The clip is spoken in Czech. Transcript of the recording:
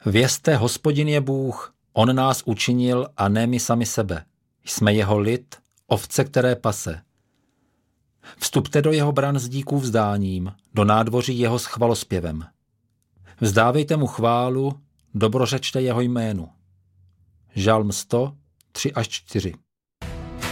Vězte, Hospodin je Bůh, on nás učinil a ne my sami sebe. Jsme jeho lid, ovce, které pase. Vstupte do jeho bran s díků vzdáním, do nádvoří jeho s chvalospěvem. Vzdávejte mu chválu, dobrořečte jeho jménu. Žalm 100, 3-4.